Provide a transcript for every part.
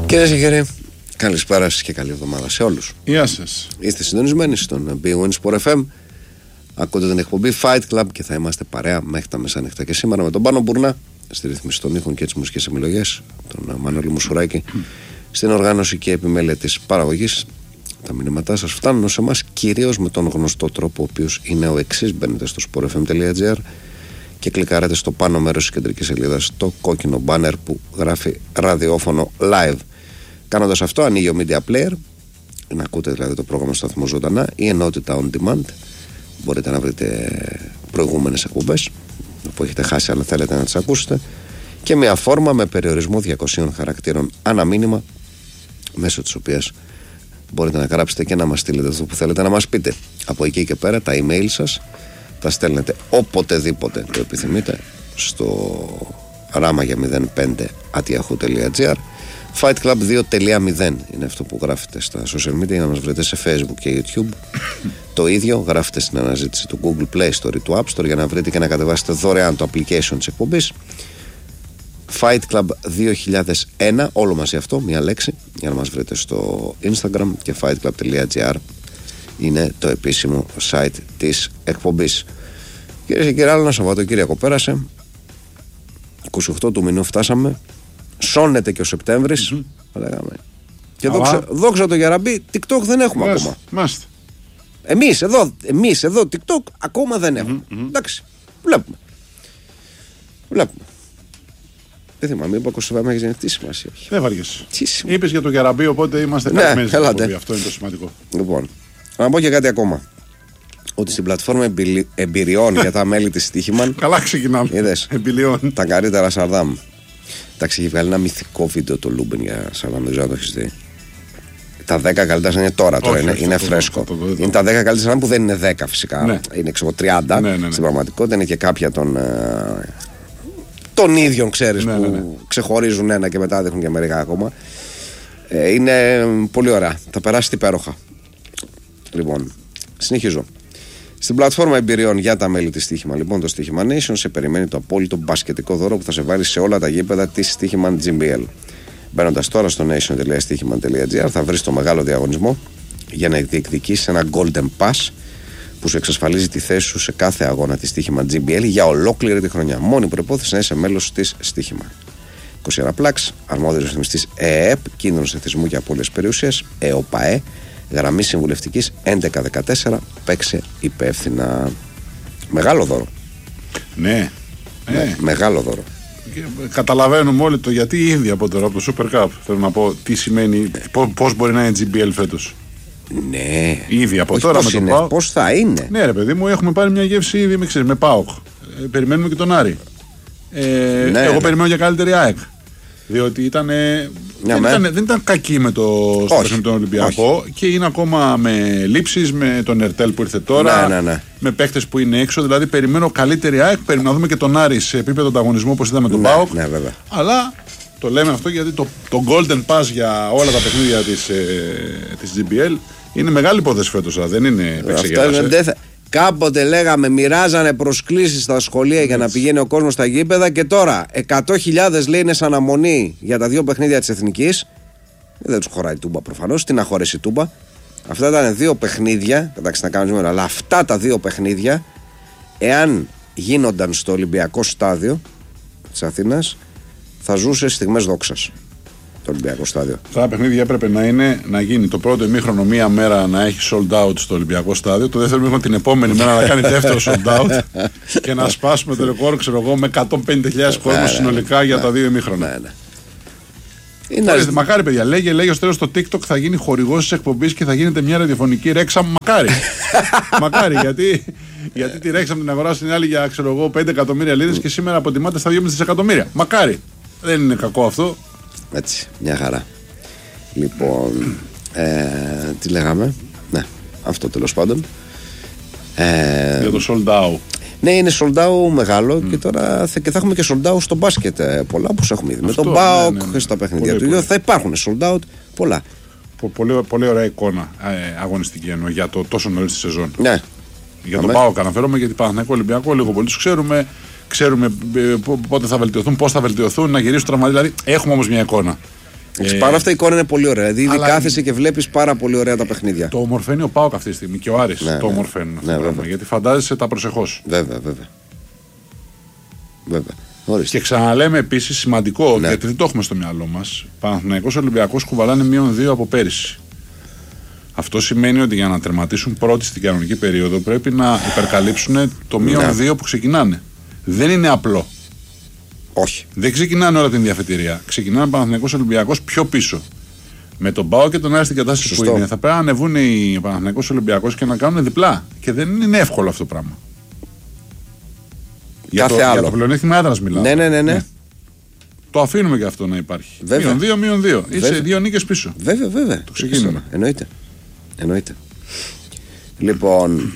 Κυρίες και κύριοι, καλησπέρα σας και καλή εβδομάδα σε όλους. Γεια σας. Είστε συντονισμένοι στον BWIN Sport FM. Ακούτε την εκπομπή Fight Club και θα είμαστε παρέα μέχρι τα μεσάνυχτα. Και σήμερα με τον Πάνο Μπουρνά στη ρύθμιση των ήχων και τις μουσικές επιλογές, τον Μανώλη Μουσουράκη στην οργάνωση και επιμέλεια της παραγωγής. Τα μηνύματά σας φτάνουν σε εμάς κυρίως με τον γνωστό τρόπο, ο οποίος είναι ο εξής: μπαίνετε στο sportfm.gr και κλικάρετε στο πάνω μέρος της κεντρικής σελίδας το κόκκινο μπάνερ που γράφει ραδιόφωνο live. Κάνοντας αυτό, ανοίγει ο media player, να ακούτε δηλαδή το πρόγραμμα στο σταθμό ζωντανά, ή ενότητα on demand. Μπορείτε να βρείτε προηγούμενες εκπομπές που έχετε χάσει, αλλά θέλετε να τις ακούσετε, και μια φόρμα με περιορισμό 200 χαρακτήρων ανά μήνυμα, μέσω της οποίας μπορείτε να γράψετε και να μας στείλετε αυτό που θέλετε να μας πείτε. Από εκεί και πέρα τα email σας τα στέλνετε οποτεδήποτε το επιθυμείτε στο rama05@yahoo.gr. Fight Club 2.0 είναι αυτό που γράφετε στα social media, για να μας βρείτε σε Facebook και YouTube. Το ίδιο γράφετε στην αναζήτηση του Google Play Store ή του App Store για να βρείτε και να κατεβάσετε δωρεάν το application της εκπομπής. Fight Club 2001, όλο μαζί αυτό, μία λέξη, για να μας βρείτε στο Instagram, και fightclub.gr είναι το επίσημο site της εκπομπής. Κυρίες και κύριοι, άλλο ένα Σαββατοκύριακο πέρασε. 28 του μηνού φτάσαμε. Σώνεται και ο Σεπτέμβρης. Και δόξα το Γεραμπή, TikTok δεν έχουμε ακόμα. Εμείς εδώ TikTok ακόμα δεν έχουμε. Εντάξει, βλέπουμε. Δεν θυμάμαι, είπα 27 έχει γεννηθεί, τι σημασία έχει. Δεν βαριέσαι. Είπες για το Γεραμπή, οπότε είμαστε καλυμμένοι στην εκπομπή. Αυτό είναι το σημαντικό. Λοιπόν, να πω και κάτι ακόμα. Ότι στην πλατφόρμα εμπειριών για τα μέλη της Στοίχημαν. Καλά ξεκινάμε. Είδες, εμπειριών. Τα καλύτερα Σαρδάμ. Εντάξει, έχει βγάλει ένα μυθικό βίντεο το Λούμπεν για Σαρδάμ, δεν ξέρω αν το έχεις δει. Τα 10 καλύτερα είναι τώρα, είναι φρέσκο. Είναι τα 10 καλύτερα που δεν είναι 10 φυσικά. Ναι. Είναι 30. Ναι. Στην πραγματικότητα είναι και κάποια των ίδιων, ξέρεις, που ξεχωρίζουν ένα και μετά δείχνουν και μερικά ακόμα. Είναι πολύ ωραία. Θα περάσει υπέροχα. Λοιπόν, συνεχίζω. Στην πλατφόρμα εμπειριών για τα μέλη της Στοίχημα, λοιπόν, το Στοίχημα Nation σε περιμένει το απόλυτο μπασκετικό δώρο που θα σε βάλει σε όλα τα γήπεδα της Στοίχημα GBL. Μπαίνοντας τώρα στο nation.stichiman.gr θα βρεις το μεγάλο διαγωνισμό για να διεκδικήσεις ένα Golden Pass που σου εξασφαλίζει τη θέση σου σε κάθε αγώνα της Στοίχημα GBL για ολόκληρη τη χρονιά. Μόνη προϋπόθεση να είσαι μέλος της Στοίχημα. 21 πλάξ, αρμόδιος ρυθμιστής ΕΕΠ, κίνδυνος εθισμού και απώλειας περιουσίας, ΕΟΠΑΕ, γραμμή συμβουλευτικής 1114, παίξε υπεύθυνα. Μεγάλο δώρο. Ναι. Μεγάλο δώρο. Καταλαβαίνουμε όλοι το γιατί ήδη από τώρα, από το Super Cup. Θέλω να πω τι σημαίνει, πώς μπορεί να είναι GBL φέτος. Ναι. Ήδη από τώρα με τον ΠΑΟΚ. Πώς θα είναι. Ναι, ρε παιδί μου, έχουμε πάρει μια γεύση ήδη με ΠΑΟΚ. Περιμένουμε και τον Άρη. Εγώ περιμένω για καλύτερη ΑΕΚ. Διότι δεν ήταν κακή με τον Ολυμπιακό. Όχι. Και είναι ακόμα με λήψεις, με τον Ερτέλ που ήρθε τώρα, με παίχτες που είναι έξω. Δηλαδή περιμένω καλύτερη ΑΕΚ. Περιμένω να δούμε και τον Άρη σε επίπεδο ανταγωνισμού όπως είδαμε τον ΠΑΟΚ. Αλλά το λέμε αυτό γιατί το Golden Pass για όλα τα παιχνίδια της GBL είναι μεγάλη υπόθεση φέτος. Δεν είναι επεξεργασία. Κάποτε λέγαμε μοιράζανε προσκλήσεις στα σχολεία για να πηγαίνει ο κόσμος στα γήπεδα, και τώρα 100.000 λέει είναι σαν αναμονή για τα 2 παιχνίδια της Εθνικής. Δεν τους χωράει τούμπα προφανώς, τι να χωρέσει τούμπα. Αυτά ήταν 2 παιχνίδια, εντάξει να κάνουμε νούμερα, αλλά αυτά τα 2 παιχνίδια, εάν γίνονταν στο Ολυμπιακό στάδιο της Αθήνας, θα ζούσε στιγμές δόξας. Το Ολυμπιακό στάδιο. Αυτά τα παιχνίδια έπρεπε να γίνει το πρώτο ημίχρονο μία μέρα να έχει sold out στο Ολυμπιακό στάδιο. Το δεύτερο ημίχρονο την επόμενη μέρα να κάνει δεύτερο sold out και να σπάσουμε το ρεκόρ, ξέρω εγώ, με 150.000 κόσμους συνολικά για τα 2 ημίχρονα. Μακάρι, παιδιά, λέγε στο τέλος στο TikTok θα γίνει χορηγός της εκπομπής και θα γίνεται μια ραδιοφωνική ρέξα. Μακάρι. Μακάρι, γιατί τη ρέξα την αγορά στην άλλη για, ξέρω εγώ, 5 εκατομμύρια λίρες και σήμερα αποτιμάται στα 2,5 δισεκατομμύρια. Μακάρι. Δεν είναι κακό αυτό. Έτσι, μια χαρά. Λοιπόν, τι λέγαμε. Ναι, αυτό τέλος πάντων. Για το sold out. Ναι, είναι sold out μεγάλο και τώρα θα έχουμε και sold out στο μπάσκετ πολλά που έχουμε ήδη. Με τον ΠΑΟΚ στα παιχνίδια του. Θα υπάρχουν sold out πολλά. Πολύ ωραία εικόνα αγωνιστική εννοώ για το τόσο νωρίς τη σεζόν. Ναι. Για τον ΠΑΟΚ αναφέρομαι, γιατί Παναθηναϊκό Ολυμπιακό λίγο πολύ τους ξέρουμε πότε θα βελτιωθούν, πώς θα βελτιωθούν, να γυρίσουν τραυματίες. Δηλαδή έχουμε όμως μια εικόνα. Πάνω αυτά η εικόνα είναι πολύ ωραία. Δηλαδή ήδη κάθεσαι και βλέπεις πάρα πολύ ωραία τα παιχνίδια. Το ομορφαίνει ο ΠΑΟΚ αυτή τη στιγμή και ο Άρης το ομορφαίνουν. Γιατί φαντάζεσαι τα προσεχώς. Βέβαια. Και ξαναλέμε επίσης σημαντικό, γιατί δεν το έχουμε στο μυαλό μας, Παναθηναϊκός Ολυμπιακός κουβαλάνε -2 από πέρυσι. Αυτό σημαίνει ότι για να τερματίσουν πρώτοι στην κανονική περίοδο πρέπει να υπερκαλύψουν το -2 που ξεκινάνε. Δεν είναι απλό. Όχι. Δεν ξεκινάνε όλα την διαφετηρία. Ξεκινάνε Παναθηναϊκός Ολυμπιακός πιο πίσω. Με τον ΠΑΟΚ και τον Άρη στην κατάσταση που είναι. Θα πρέπει να ανεβούν οι Παναθηναϊκός Ολυμπιακός και να κάνουν διπλά. Και δεν είναι εύκολο αυτό το πράγμα. Κάθε άλλο. Για το πλεονέκτημα έδρας μιλάμε. Ναι. Το αφήνουμε και αυτό να υπάρχει. -2. Είσαι 2 νίκες πίσω. Βέβαια. Το ξεκίνημα. Εννοείται. Λοιπόν,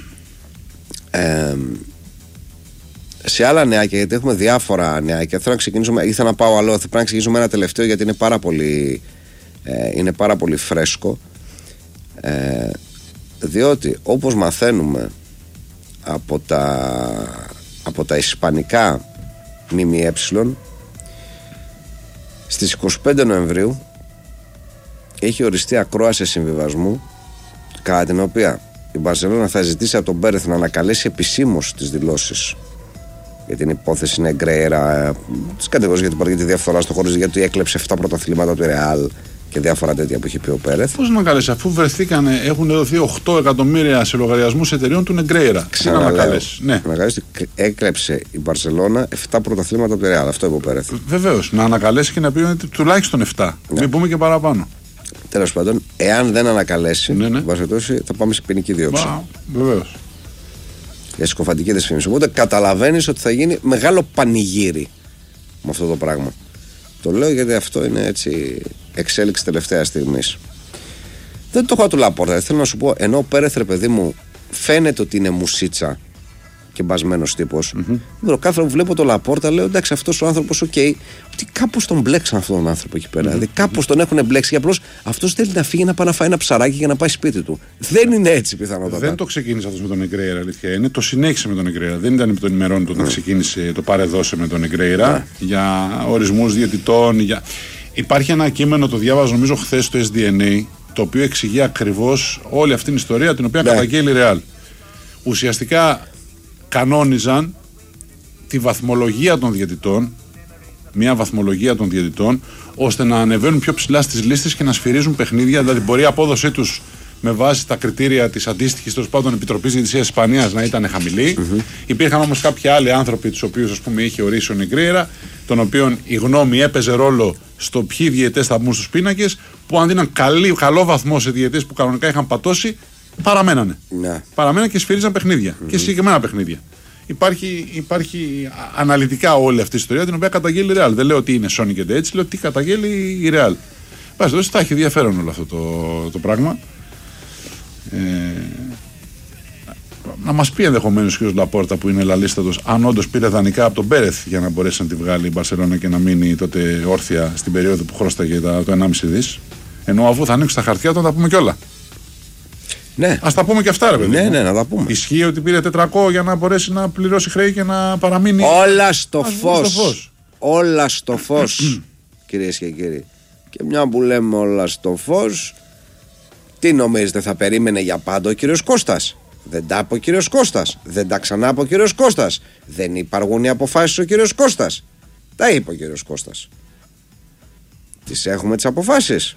σε άλλα νεάκια, γιατί έχουμε διάφορα νεάκια, ήθελα να πάω άλλο, πρέπει να ξεκινήσουμε ένα τελευταίο γιατί είναι πάρα πολύ φρέσκο, διότι όπως μαθαίνουμε από τα ισπανικά ΜΜΕ, στις 25 Νοεμβρίου έχει οριστεί ακρόαση συμβιβασμού, κατά την οποία η Μπαρσελόνα θα ζητήσει από τον Πέρεθ να ανακαλέσει επισήμως τις δηλώσεις για την υπόθεση Νεγκρέιρα, τις κατηγορίες για τη διαφθορά στο χώρο, γιατί έκλεψε 7 πρωταθλήματα του Ρεάλ και διάφορα τέτοια που είχε πει ο Πέρεθ. Πώς να καλέσει, αφού έχουν δοθεί 8 εκατομμύρια σε λογαριασμούς εταιρείων του Νεγκρέιρα. Να ανακαλέσει, έκλεψε η Μπαρσελόνα 7 πρωταθλήματα του Ρεάλ. Αυτό είπε ο Πέρεθ. Βεβαίως, να ανακαλέσει και να πει ότι τουλάχιστον 7. Ναι. Μην πούμε και παραπάνω. Τέλος πάντων, εάν δεν ανακαλέσει, θα πάμε σε ποινική δίωξη. Βεβαίως. Για συκοφαντική δεσφήμιση. Οπότε καταλαβαίνεις ότι θα γίνει μεγάλο πανηγύρι με αυτό το πράγμα. Το λέω γιατί αυτό είναι έτσι εξέλιξη τελευταία στιγμής. Δεν το έχω του Λαπόρτα. Θέλω να σου πω, ενώ ο Πέρεθ, ρε παιδί μου, φαίνεται ότι είναι μουσίτσα και μπασμένος τύπος. Κάθε φορά που βλέπω τον Λαπόρτα, λέω εντάξει, αυτός ο άνθρωπος, ότι κάπως τον μπλέξαν αυτόν τον άνθρωπο εκεί πέρα. Δηλαδή κάπως τον έχουν μπλέξει. Και απλώς αυτός θέλει να φύγει να πάει να φάει ένα ψαράκι για να πάει σπίτι του. Δεν είναι έτσι πιθανότατα. Δεν το ξεκίνησε αυτός με τον Νεγκρέιρα, αλήθεια είναι. Το συνέχισε με τον Νεγκρέιρα. Δεν ήταν με τον ημερών του όταν ξεκίνησε το παρεδώσε με τον Νεγκρέιρα για ορισμούς διαιτητών. Υπάρχει ένα κείμενο, το διάβαζα νομίζω χθες στο SDNA, το οποίο εξηγεί ακριβώς όλη αυτή την ιστορία την οποία καταγγέλει η Ρεάλ. Ουσιαστικά κανόνιζαν τη βαθμολογία των διαιτητών, μια βαθμολογία των διαιτητών, ώστε να ανεβαίνουν πιο ψηλά στις λίστες και να σφυρίζουν παιχνίδια. Δηλαδή, μπορεί η απόδοσή τους με βάση τα κριτήρια της αντίστοιχης τέλος πάντων Επιτροπής Διαιτησίας Ισπανίας να ήταν χαμηλή. Υπήρχαν όμως κάποιοι άλλοι άνθρωποι, τους οποίους ας πούμε είχε ορίσει ο Νεγκρέιρα, των οποίων η γνώμη έπαιζε ρόλο στο ποιοι διαιτητές θα μπουν στους πίνακες, που αν δίναν καλό βαθμό σε διαιτητές που κανονικά είχαν πατώσει, παραμένανε. Παραμένανε και σφυρίζαν παιχνίδια. Και συγκεκριμένα παιχνίδια. Υπάρχει αναλυτικά όλη αυτή η ιστορία, την οποία καταγγέλει η Ρεάλ. Δεν λέω ότι είναι Sony και έτσι, λέω ότι καταγγέλει η Ρεάλ. Θα έχει ενδιαφέρον όλο αυτό το πράγμα. Να μας πει ενδεχομένως ο κ. Λαπόρτα, που είναι λαλίστατος, αν όντως πήρε δανεικά από τον Πέρεθ για να μπορέσει να τη βγάλει η Μπαρσελόνα και να μείνει τότε όρθια στην περίοδο που χρώσταγε το 1,5 δις. Ενώ αφού θα ανοίξει τα χαρτιά, τότε θα πούμε κιόλα. Ναι. Ας τα πούμε και αυτά, ρε παιδί. Ναι, να τα πούμε. Ισχύει ότι πήρε 400 για να μπορέσει να πληρώσει χρέη και να παραμείνει. Όλα στο φως. Όλα στο φως, κυρίες και κύριοι. Και μια που λέμε όλα στο φως, τι νομίζετε, θα περίμενε για πάντα ο κύριος Κώστας? Δεν τα είπε ο κύριος Κώστας. Δεν τα ξανά είπε ο κύριος Κώστας. Δεν υπάρχουν οι αποφάσεις ο κύριος Κώστας. Τα είπε ο κύριος Κώστας. Τις έχουμε τις αποφάσεις.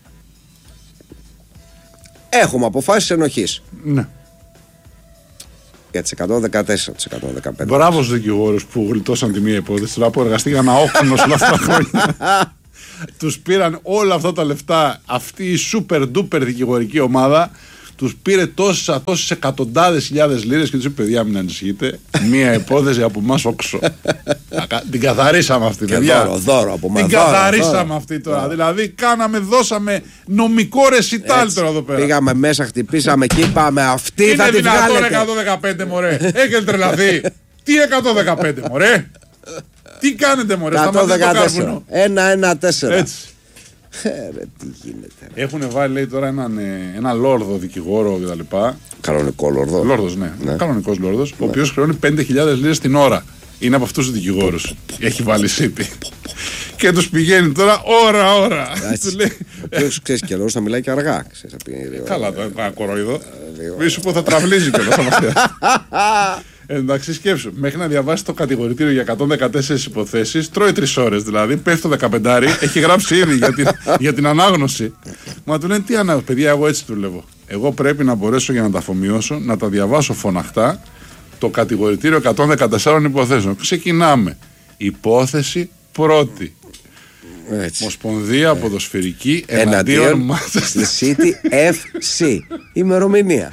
Έχουμε αποφάσεις ενοχής. Ναι. Για τις 114, τις 115. Μπράβο στους δικηγόρους που γλιτώσαν τη μία υπόθεση. Τώρα που εργαστήκαν αόχωνος όλα αυτά τα χρόνια. Τους πήραν όλα αυτά τα λεφτά. Αυτή η super duper δικηγορική ομάδα τους πήρε τόσες εκατοντάδες χιλιάδες λίρες και τους είπε: παιδιά, μην ανησυχείτε. Μία υπόθεση από εμάς όξο. Την καθαρίσαμε αυτή, παιδιά. Δώρο από εμάς. Την καθαρίσαμε αυτή τώρα. Δηλαδή, δώσαμε νομικό ρεσιτάλ τώρα εδώ πέρα. Πήγαμε μέσα, χτυπήσαμε και είπαμε: αυτή θα τη βγάλετε. Είναι δυνατόν 115, μωρέ. Έχετε τρελαθεί. Τι 115, μωρέ. Τι κάνετε, μωρέ. Σταματήστε το κάρβουνο. 1-1-4. Έτσι. Τι γίνεται. Έχουν βάλει, λέει, τώρα ένα λόρδο δικηγόρο κτλ. Κανονικό λόρδο. Λόρδος, ναι. Κανονικός λόρδος, ο οποίος χρεώνει 5.000 λίρες την ώρα. Είναι από αυτούς τους δικηγόρους. Έχει βάλει City. Και τους πηγαίνει τώρα ώρα. Ο οποίος ξέρεις και λόγος θα μιλάει και αργά. Καλά, το κοροϊδό. Μη σου πω θα τραυλίζει και όλα αυτά. Εντάξει, σκέψου. Μέχρι να διαβάσει το κατηγορητήριο για 114 υποθέσεις, τρώει 3 ώρες δηλαδή. Πέφτει το 15, έχει γράψει ήδη για την ανάγνωση. Μα του λένε τι ανάγνωση. Παιδιά, εγώ έτσι δουλεύω. Εγώ πρέπει να μπορέσω για να τα αφομοιώσω, να τα διαβάσω φωναχτά το κατηγορητήριο 114 υποθέσεων. Ξεκινάμε. Υπόθεση πρώτη. Έτσι. Ομοσπονδία ποδοσφαιρική εναντίον Manchester City FC. Ημερομηνία.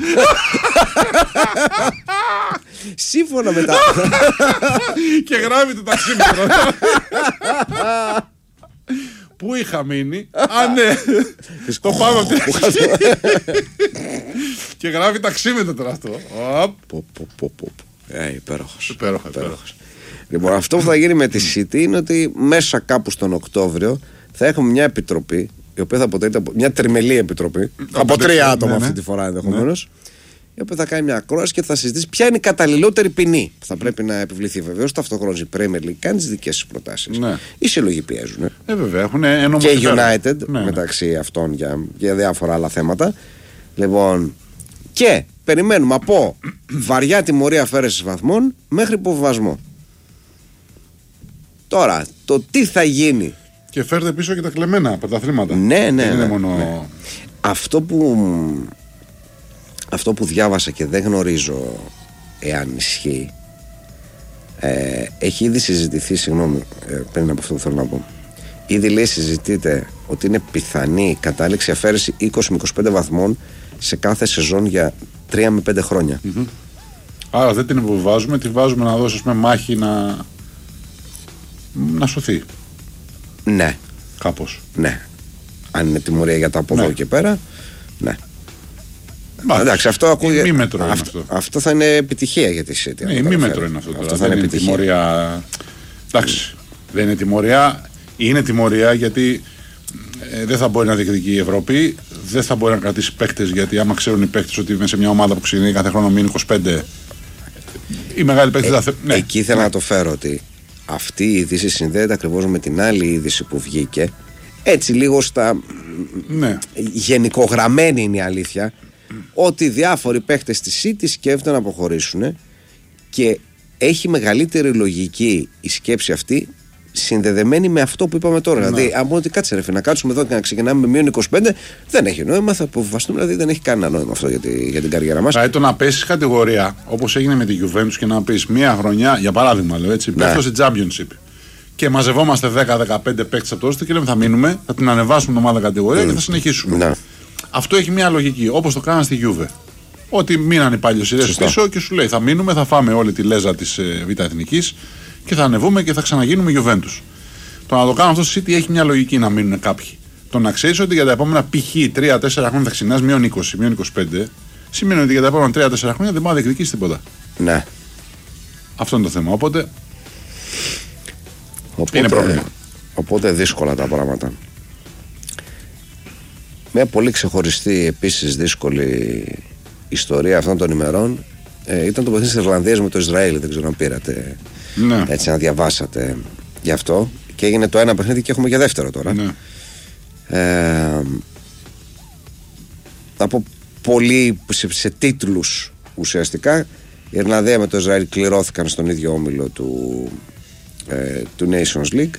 Σύμφωνα με τα. Και γράφει το ταξίμετρο. Πού είχα μείνει. Ναι. Το πάμε. Και γράφει ταξίμετρο τώρα αυτό. Υπέροχος. Λοιπόν, αυτό που θα γίνει με τη City είναι ότι μέσα κάπου στον Οκτώβριο θα έχουμε μια επιτροπή, η οποία θα αποτελείται από μια τριμελή επιτροπή, από 3 άτομα αυτή τη φορά ενδεχομένως, η οποία θα κάνει μια ακρόαση και θα συζητήσει ποια είναι η καταλληλότερη ποινή που θα πρέπει να επιβληθεί. Βεβαίως, ταυτόχρονα η Premier League κάνει τις δικές της προτάσεις. Οι σύλλογοι πιέζουν. Βέβαια, έχουν και η United μεταξύ αυτών για διάφορα άλλα θέματα. Λοιπόν, και περιμένουμε από βαριά τιμωρία αφαίρεσης βαθμών μέχρι υποβιβασμό. Τώρα, το τι θα γίνει. Και φέρτε πίσω και τα κλεμμένα πρωταθλήματα. Ναι. Μόνο... Αυτό που διάβασα και δεν γνωρίζω εάν ισχύει, έχει ήδη συζητηθεί, συγγνώμη, πριν από αυτό που θέλω να πω. Ήδη λέει συζητείται ότι είναι πιθανή κατάληξη αφαίρεση 20 με 25 βαθμών σε κάθε σεζόν για 3 με 5 χρόνια. Άρα δεν την υποβιβάζουμε, τη βάζουμε να δώσει μάχη να σωθεί. Ναι. Κάπως. Ναι. Αν είναι τιμωρία για τα από εδώ και πέρα. Ναι. Εντάξει, αυτό ακούγεται. Ημίμετρο είναι αυτό. Αυτό θα είναι επιτυχία για τη City. Ναι, ημίμετρο είναι αυτό. Αυτό θα είναι επιτυχία. Τιμωρία. Εντάξει. Δεν είναι τιμωρία. Είναι τιμωρία γιατί δεν θα μπορεί να διεκδικεί η Ευρώπη. Δεν θα μπορεί να κρατήσει παίκτες, γιατί άμα ξέρουν οι παίκτες ότι είναι σε μια ομάδα που ξεκινάει κάθε χρόνο μείνει 25. Οι μεγάλοι παίκτες εκεί ήθελα να το φέρω ότι αυτή η είδηση συνδέεται ακριβώς με την άλλη είδηση που βγήκε. Έτσι λίγο στα γενικογραμμένη είναι η αλήθεια, ότι διάφοροι παίχτες της City σκέφτονται να αποχωρήσουν και έχει μεγαλύτερη λογική η σκέψη αυτή συνδεδεμένη με αυτό που είπαμε τώρα. Δηλαδή, αν πούμε ότι κάτσε ρε, να κάτσουμε εδώ και να ξεκινάμε με μείον 25, δεν έχει νόημα, θα αποφασιστούμε, δηλαδή δεν έχει κανένα νόημα αυτό για την καριέρα μας. Δηλαδή, το να πέσει κατηγορία όπως έγινε με τη Juventus και να πει μία χρονιά, για παράδειγμα, λέω έτσι, πέφτω σε Championship και μαζευόμαστε 10-15 παίκτες από το ώστε και λέμε θα μείνουμε, θα την ανεβάσουμε την ομάδα κατηγορία και θα συνεχίσουμε. Αυτό έχει μία λογική, όπως το κάναν στη Juve. Ότι μείναν οι παλιοσυρές πίσω και σου λέει θα μείνουμε, θα φάμε όλη τη λέζα της Β' Εθνικής και θα ανεβούμε και θα ξαναγίνουμε Juventus. Το να το κάνω αυτό στη City έχει μια λογική να μείνουν κάποιοι. Το να ξέρεις ότι για τα επόμενα π.χ. 3-4 χρόνια θα ξυνάς μείον 20, μείον 25, σημαίνει ότι για τα επόμενα 3-4 χρόνια δεν μπορεί να διεκδικήσει τίποτα. Ναι. Αυτό είναι το θέμα. Οπότε είναι πρόβλημα. Οπότε δύσκολα τα πράγματα. Μια πολύ ξεχωριστή επίσης δύσκολη ιστορία αυτών των ημερών ήταν το παιχνίδι της Ιρλανδίας με το Ισραήλ. Δεν ξέρω αν πήρατε έτσι να διαβάσατε γι' αυτό. Και έγινε το ένα παιχνίδι και έχουμε και δεύτερο τώρα. Από πολύ σε τίτλους ουσιαστικά, η Ιρλανδία με το Ισραήλ κληρώθηκαν στον ίδιο όμιλο του Nations League.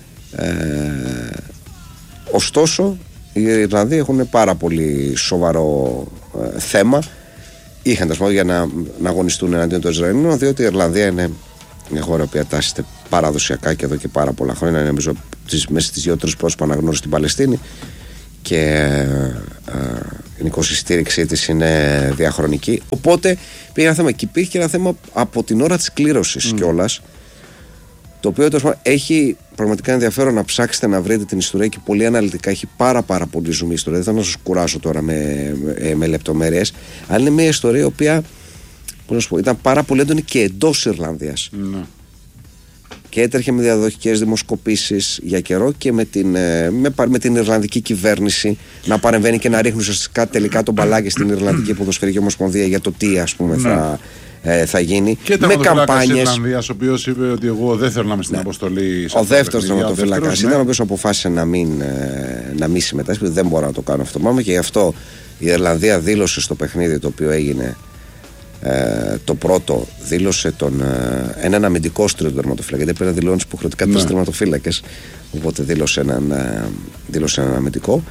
Ωστόσο οι Ιρλανδοί έχουν πάρα πολύ σοβαρό θέμα. Είχαν τα σπουδαία για να αγωνιστούν εναντίον των Ισραηλινών, διότι η Ιρλανδία είναι μια χώρα που τάσσεται παραδοσιακά και εδώ και πάρα πολλά χρόνια. Είναι νομίζω μέσα στις 2-3 πρώτες που αναγνώρισε στην Παλαιστίνη και γενικώς η στήριξή της είναι διαχρονική. Οπότε πήγε ένα θέμα και υπήρχε και ένα θέμα από την ώρα της κλήρωσης κιόλας, το οποίο έχει πραγματικά ενδιαφέρον να ψάξετε να βρείτε την ιστορία και πολύ αναλυτικά. Έχει πάρα πολύ ζουμί ιστορία. Δεν θα να σας κουράσω τώρα με λεπτομέρειες, αλλά είναι μια ιστορία η οποία ήταν πάρα πολύ έντονη και εντός Ιρλανδίας. Και έτρεχε με διαδοχικές δημοσκοπήσεις για καιρό και με την Ιρλανδική κυβέρνηση να παρεμβαίνει και να ρίχνει ουσιαστικά τελικά τον μπαλάκι στην Ιρλανδική Ποδοσφαιρική Ομοσπονδία για το τι θα γίνει. Και με καμπάνιες. Και ο Ιρλανδίας, ο οποίος είπε ότι εγώ δεν θέλω να είμαι στην αποστολή. Ο δεύτερος τερματοφύλακας ήταν ο οποίος αποφάσισε να μην συμμετάσχει, δεν μπορώ να το κάνω αυτό το πράγμα, και γι' αυτό η Ιρλανδία δήλωσε στο παιχνίδι το οποίο έγινε. Το πρώτο δήλωσε έναν αμυντικό στρίτο τερματοφύλακα, γιατί πρέπει να δηλώνει υποχρεωτικά τρεις τερματοφύλακες. Οπότε δήλωσε έναν αμυντικό.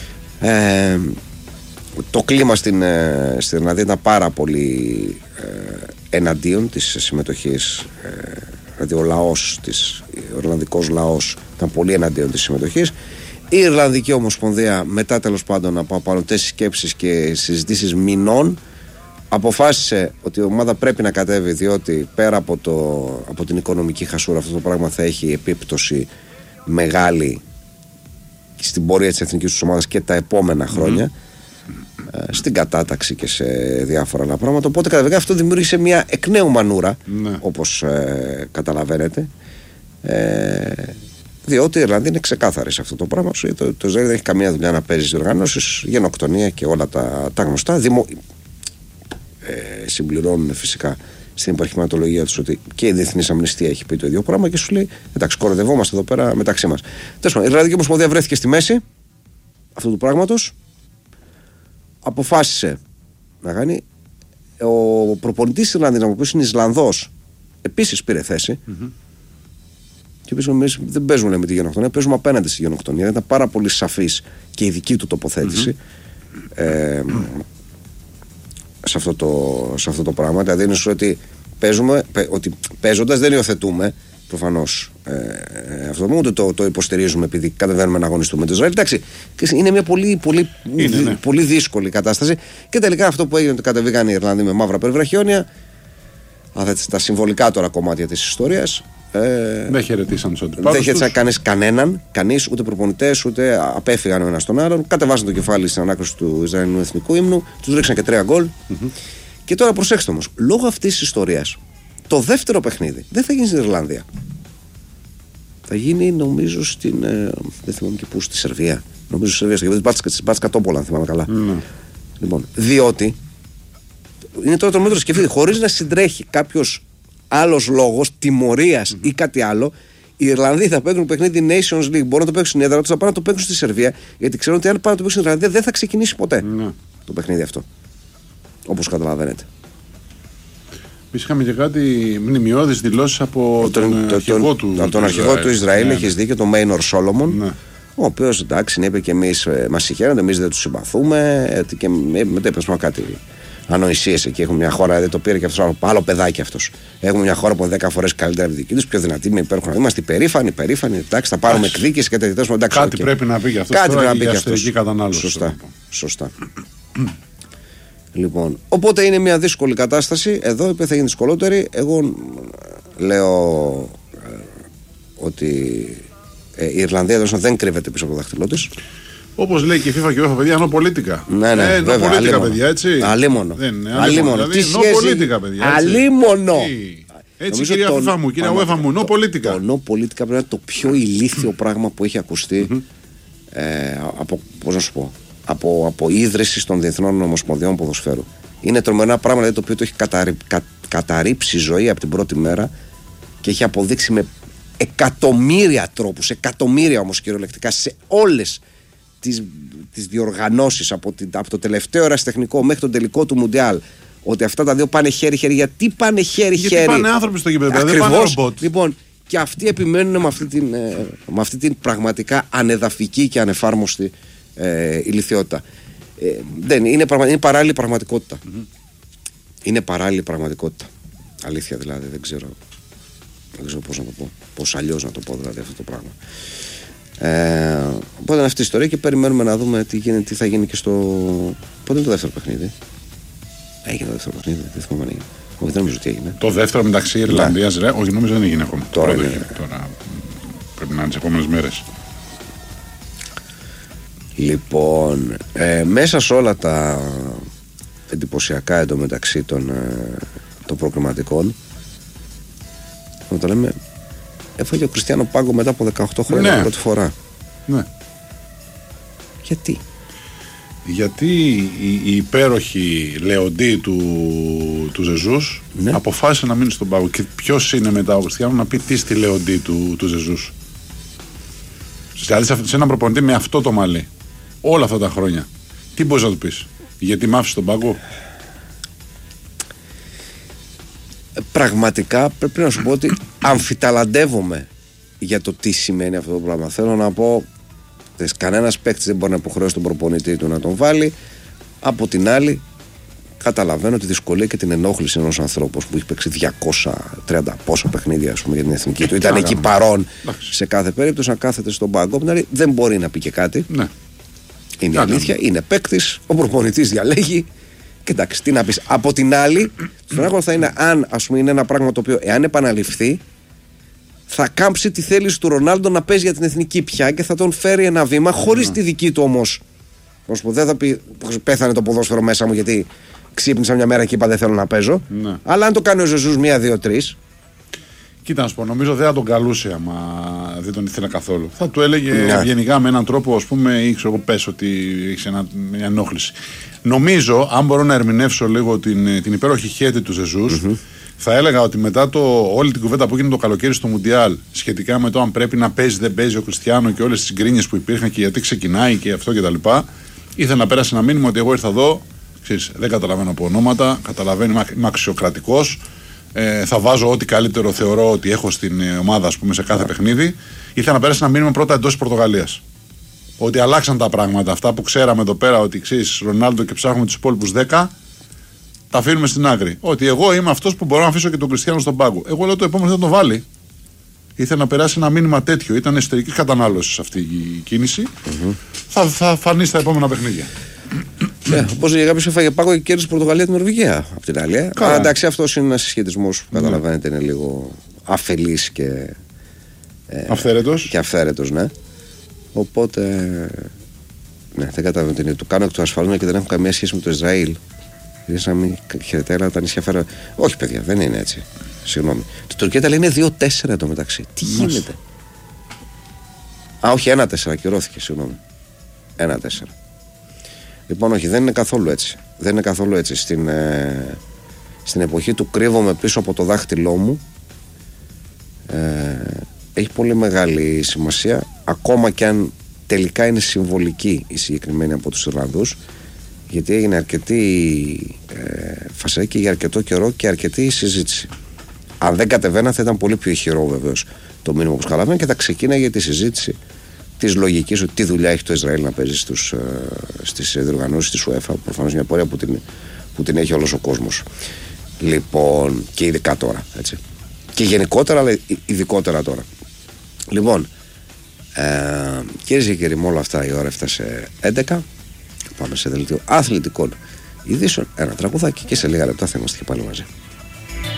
Το κλίμα στην Ιρλανδία ήταν πάρα πολύ εναντίον της συμμετοχής. Δηλαδή ο Ιρλανδικός λαός ήταν πολύ εναντίον της συμμετοχής. Η Ιρλανδική Ομοσπονδία, μετά τέλος πάντων από απανωτές σκέψεις και συζητήσεις μηνών, αποφάσισε ότι η ομάδα πρέπει να κατέβει, διότι πέρα από την οικονομική χασούρα αυτό το πράγμα θα έχει επίπτωση μεγάλη στην πορεία της εθνικής τους ομάδας και τα επόμενα χρόνια, στην κατάταξη και σε διάφορα άλλα πράγματα. Οπότε κατεβαίνει, αυτό δημιούργησε μια εκ νέου μανούρα, όπως καταλαβαίνετε, διότι η Ιρλανδία είναι ξεκάθαρη σε αυτό το πράγμα. Το Ισραήλ δεν έχει καμία δουλειά να παίζει στις οργανώσεις, γενοκτονία και όλα τα γνωστά. Συμπληρώνουν φυσικά στην υπαρχηματολογία τους ότι και η Διεθνής Αμνηστία έχει πει το ίδιο πράγμα και σου λέει εντάξει, κοροϊδευόμαστε εδώ πέρα μεταξύ μας. Τέλος πάντων, η Ιρλανδική Ομοσπονδία βρέθηκε στη μέση αυτού του πράγματος. Αποφάσισε να κάνει. Ο προπονητής της Ιρλανδίας, ο οποίος είναι Ισλανδός, επίσης πήρε θέση. Και επίσης εμείς δεν παίζουμε με τη γενοκτονία, παίζουμε απέναντι στη γενοκτονία. Ήταν πάρα πολύ σαφής και η δική του τοποθέτηση. Σε αυτό το πράγμα. Δηλαδή είναι ότι ότι παίζοντας δεν υιοθετούμε προφανώς αυτό το ούτε το υποστηρίζουμε επειδή κατεβαίνουμε να αγωνιστούμε το Ισραήλ. Εντάξει, είναι μια πολύ δύσκολη κατάσταση και τελικά αυτό που έγινε ότι κατεβήκαν οι Ιρλανδοί με μαύρα περιβραχιόνια, τα συμβολικά τώρα κομμάτια της ιστορίας. Δεν χαιρετήσαν τους αντιπάλους. Δεν χαιρετήσαν κανείς, ούτε προπονητές, ούτε απέφυγαν ο ένας τον άλλον. Κατεβάσαν το κεφάλι στην ανάκριση του Ισραηλινού εθνικού ύμνου, τους ρίξαν και 3 γκολ. Και τώρα προσέξτε όμως, λόγω αυτής της ιστορίας, το δεύτερο παιχνίδι δεν θα γίνει στην Ιρλανδία. Θα γίνει νομίζω δεν θυμάμαι και πού, στη Σερβία. Νομίζω στη Σερβία, στη Μπάτσκα Τόπολα, αν θυμάμαι καλά. Λοιπόν, διότι είναι τώρα το μέτρο σκεφτείτε, χωρίς να συντρέχει κάποιος άλλος λόγος, τιμωρίας ή κάτι άλλο, οι Ιρλανδοί θα παίξουν παιχνίδι Nations League. Μπορούν να το παίξουν στην έδρα τους, θα πάνε να το παίξουν στη Σερβία, γιατί ξέρουν ότι αν πάνε να το παίξουν στην Ιρλανδία δεν θα ξεκινήσει ποτέ το παιχνίδι αυτό. Όπως καταλαβαίνετε. Εμείς είχαμε και κάτι μνημειώδεις δηλώσεις από τον αρχηγό του. Από τον αρχηγό του Ισραήλ, έχεις δίκιο, τον Μέινορ Σόλομον. Ο οποίος εντάξει, είπε και εμείς μας συγχαίρονται, εμείς δεν τους συμπαθούμε. Και μετά είπαμε κάτι ανοησίες εκεί. Έχουμε μια χώρα, το πήρε και αυτό άλλο παιδάκι αυτός. Έχουμε μια χώρα που 10 φορές καλύτερα από τη δική τους, πιο δυνατή, με υπέροχα. Είμαστε υπερήφανοι, εντάξει, θα πάρουμε εκδίκηση και τέτοια. Κάτι πρέπει να πει για αυτό. Κάτι πρέπει να πει για αυτό. Σωστά. Λοιπόν, οπότε είναι μια δύσκολη κατάσταση. Εδώ είπε θα γίνει δυσκολότερη. Εγώ λέω ότι η Ιρλανδία δεν κρύβεται πίσω από το δάχτυλό της. Όπως λέει και η FIFA και η UEFA, παιδιά, νοπολίτικα. Ναι, νοπολίτικα, παιδιά, έτσι. Αλίμονο. Τι νοπολίτικα, παιδιά. Αλίμονο. Έτσι, κυρία FIFA μου, κυρία UEFA μου, νοπολίτικα. Το νοπολίτικα πρέπει να είναι το πιο ηλίθιο πράγμα που έχει ακουστεί από, πώς να σου πω, από ίδρυση των Διεθνών Ομοσπονδιών Ποδοσφαίρου. Είναι τρομερά πράγμα, δηλαδή, το οποίο το έχει καταρρύψει η ζωή από την πρώτη μέρα και έχει αποδείξει με εκατομμύρια τρόπους, εκατομμύρια όμως κυριολεκτικά, σε όλες τις διοργανώσεις από το τελευταίο ερασιτεχνικό μέχρι τον τελικό του Μουντιάλ, ότι αυτά τα δύο πάνε χέρι-χέρι. Γιατί πάνε χέρι-χέρι? Γιατί πάνε άνθρωποι στο γήπεδο, δεν πάνε ρομπότ. Λοιπόν, και αυτοί επιμένουν με αυτή την πραγματικά ανεδαφική και ανεφάρμοστη ηλιθιότητα. Είναι παράλληλη πραγματικότητα. Είναι παράλληλη πραγματικότητα. Αλήθεια δηλαδή, δεν ξέρω πώς να το πω. Πώς αλλιώς να το πω δηλαδή αυτό το πράγμα. Οπότε είναι αυτή η ιστορία και περιμένουμε να δούμε τι θα γίνει και στο. Πότε είναι το δεύτερο παιχνίδι? Έγινε το δεύτερο παιχνίδι, δεν θυμάμαι αν έγινε. Όχι, δεν νομίζω ότι έγινε. Το δεύτερο μεταξύ Ιρλανδίας, όχι, νομίζω δεν έγινε ακόμα. Τώρα πρέπει να είναι τις επόμενες μέρες. Λοιπόν, μέσα σε όλα τα εντυπωσιακά εντωμεταξύ των προκριματικών, να το λέμε, έφαγε ο Κριστιάνο πάγκο μετά από 18 χρόνια πρώτη φορά. Ναι. Γιατί? γιατί οι υπέροχοι Λεοντί του Ζεζούς αποφάσισαν να μείνουν στον πάγκο. Και ποιος είναι μετά ο Κριστιάνο να πει τι στη Λεοντί του Ζεζούς? Δηλαδή σε έναν προπονητή με αυτό το μαλλί όλα αυτά τα χρόνια, τι μπορείς να του πεις? Γιατί μ' άφησε τον πάγκο? Πραγματικά πρέπει να σου πω ότι αμφιταλαντεύομαι για το τι σημαίνει αυτό το πράγμα. Θέλω να πω, κανένας παίκτης δεν μπορεί να υποχρεώσει τον προπονητή του να τον βάλει. Από την άλλη, καταλαβαίνω τη δυσκολία και την ενόχληση ενός ανθρώπου που έχει παίξει 230 πόσα παιχνίδια, ας πούμε, για την εθνική του. Ήταν εκεί παρόν σε κάθε περίπτωση, να κάθεται στον πάγκο. Δηλαδή δεν μπορεί να πει και κάτι. Ναι. Είναι αλήθεια, είναι παίκτης, ο προπονητής διαλέγει. Και εντάξει, τι να πεις. Από την άλλη, στον άγχο θα είναι αν, ας πούμε, είναι ένα πράγμα το οποίο εάν επαναληφθεί, θα κάμψει τη θέληση του Ρονάλντο να παίζει για την εθνική πια και θα τον φέρει ένα βήμα χωρίς τη δική του όμως. Δεν θα πει πέθανε το ποδόσφαιρο μέσα μου γιατί ξύπνησα μια μέρα και είπα δεν θέλω να παίζω. Ναι. Αλλά αν το κάνει ο Ζεζούς 1-2-3. Κοίτα να σου πω, νομίζω δεν θα τον καλούσε άμα δεν τον ήθελε καθόλου. Θα του έλεγε γενικά με έναν τρόπο, ας πούμε, ή ξέρω εγώ, πες ότι έχει μια ενόχληση. Νομίζω, αν μπορώ να ερμηνεύσω λίγο την υπέροχη χέτη του Ζεζούς, θα έλεγα ότι μετά όλη την κουβέντα που έγινε το καλοκαίρι στο Μουντιάλ σχετικά με το αν πρέπει να παίζει, δεν παίζει ο Κριστιάνο και όλες τις γκρίνιες που υπήρχαν και γιατί ξεκινάει και αυτό κτλ. Ήθελα να πέρασε ένα μήνυμα ότι εγώ ήρθα εδώ, ξέρεις, δεν καταλαβαίνω από ονόματα, καταλαβαίνω, είμαι αξιοκρατικός. Θα βάζω ό,τι καλύτερο θεωρώ ότι έχω στην ομάδα, ας πούμε, σε κάθε παιχνίδι. Ήθελα να πέρασε ένα μήνυμα πρώτα εντός της Πορτογαλίας. Ότι αλλάξαν τα πράγματα. Αυτά που ξέραμε εδώ πέρα, ότι ξέρεις, Ρονάλντο και ψάχνουμε τους υπόλοιπους 10, τα αφήνουμε στην άκρη. Ότι εγώ είμαι αυτός που μπορώ να αφήσω και τον Κριστιάνο στον πάγκο. Εγώ λέω το επόμενο θα τον βάλει. Ήθελα να περάσει ένα μήνυμα τέτοιο. Ήταν εσωτερική κατανάλωση αυτή η κίνηση. Θα φανεί στα επόμενα παιχνίδια. Όπως για κάποιος έφαγε πάγκο και κέρδισε Πορτογαλία την Νορβηγία από την άλλη. Αλλά εντάξει, αυτός είναι ένας συσχετισμός που καταλαβαίνετε είναι λίγο αφελής και αυθαίρετος. Ναι. Οπότε. Ναι, δεν καταλαβαίνω τι είναι. Του κάνω εκ του ασφαλού και δεν έχω καμία σχέση με το Ισραήλ. Δηλαδή, σαν να μην χαιρετάει τα νησιά φέρα. Όχι, παιδιά, δεν είναι έτσι. Συγγνώμη. Το Τουρκία τα λέει είναι 2-4 εδώ μεταξύ. Τι γίνεται? Όχι, 1-4, ακυρώθηκε, συγγνώμη. 1-4. Λοιπόν, όχι, δεν είναι καθόλου έτσι. Δεν είναι καθόλου έτσι. Στην εποχή του κρύβομαι πίσω από το δάχτυλό μου. Έχει πολύ μεγάλη σημασία, ακόμα και αν τελικά είναι συμβολική η συγκεκριμένη από τους Ιρλανδούς, γιατί έγινε αρκετή φασαρική για αρκετό καιρό και αρκετή συζήτηση. Αν δεν κατεβαίνα θα ήταν πολύ πιο ηχηρό βεβαίως το μήνυμα που σκαλαβαίνει και θα ξεκίναγε τη συζήτηση της λογικής ότι τι δουλειά έχει το Ισραήλ να παίζει στις διοργανώσεις της UEFA, προφανώς μια πορεία που την έχει όλος ο κόσμος. Λοιπόν, και ειδικά τώρα, έτσι. Και γενικότερα, αλλά ειδικότερα τώρα. Λοιπόν, κυρίες και κύριοι, με όλα αυτά η ώρα έφτασε 11. Πάμε σε δελτίο αθλητικών ειδήσεων. Ένα τραγουδάκι και σε λίγα λεπτά θα είμαστε και πάλι μαζί.